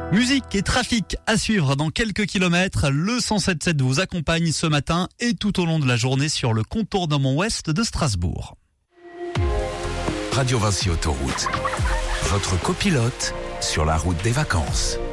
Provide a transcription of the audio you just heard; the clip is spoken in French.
Musique et trafic à suivre dans quelques kilomètres. Le 107.7 vous accompagne ce matin et tout au long de la journée sur le contournement ouest de Strasbourg. Radio Vinci Autoroute, votre copilote sur la route des vacances.